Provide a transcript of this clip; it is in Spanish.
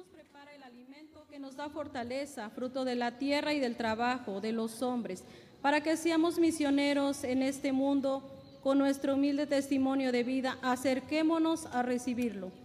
nos prepara el alimento que nos da fortaleza, fruto de la tierra y del trabajo de los hombres, para que seamos misioneros en este mundo. Con nuestro humilde testimonio de vida, acerquémonos a recibirlo.